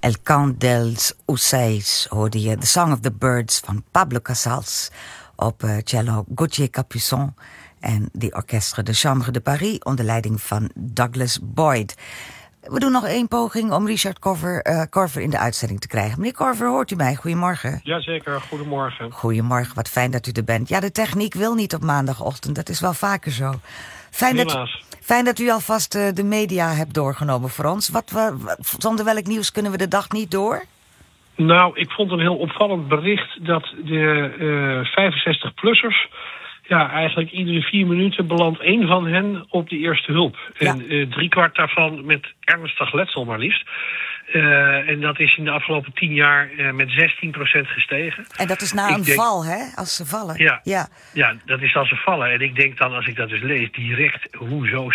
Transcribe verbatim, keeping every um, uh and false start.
El Cant dels Ocells hoorde je The Song of the Birds van Pablo Casals op uh, cello Gauthier Capuçon en de Orchestre de Chambre de Paris onder leiding van Douglas Boyd. We doen nog één poging om Richard Korver, uh, Korver in de uitzending te krijgen. Meneer Korver, hoort u mij? Goedemorgen. Jazeker, goedemorgen. Goedemorgen, wat fijn dat u er bent. Ja, de techniek wil niet op maandagochtend, dat is wel vaker zo. Fijn, dat, fijn dat u alvast uh, de media hebt doorgenomen voor ons. Wat, wat, zonder welk nieuws kunnen we de dag niet door? Nou, ik vond een heel opvallend bericht dat de uh, vijfenzestig-plussers... ja, eigenlijk iedere vier minuten belandt één van hen op de eerste hulp. Ja. En uh, driekwart daarvan met ernstig letsel maar liefst. Uh, en dat is in de afgelopen tien jaar uh, met zestien procent gestegen. En dat is na ik een denk, val, hè? Als ze vallen. Ja, ja. ja, dat is als ze vallen. En ik denk dan, als ik dat dus lees, direct, hoezo